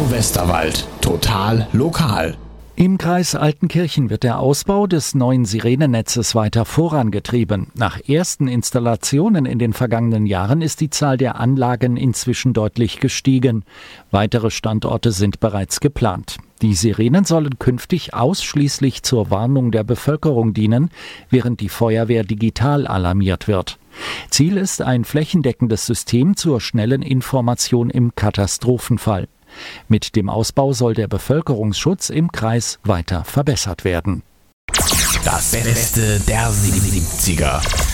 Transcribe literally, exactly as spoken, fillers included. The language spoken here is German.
Radio Westerwald. Total lokal. Im Kreis Altenkirchen wird der Ausbau des neuen Sirenennetzes weiter vorangetrieben. Nach ersten Installationen in den vergangenen Jahren ist die Zahl der Anlagen inzwischen deutlich gestiegen. Weitere Standorte sind bereits geplant. Die Sirenen sollen künftig ausschließlich zur Warnung der Bevölkerung dienen, während die Feuerwehr digital alarmiert wird. Ziel ist ein flächendeckendes System zur schnellen Information im Katastrophenfall. Mit dem Ausbau soll der Bevölkerungsschutz im Kreis weiter verbessert werden. Das Beste der siebziger.